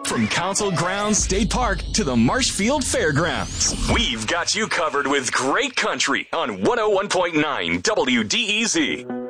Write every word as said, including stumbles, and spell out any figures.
From Council Grounds State Park to the Marshfield Fairgrounds, we've got you covered with great country on one oh one point nine W D E Z.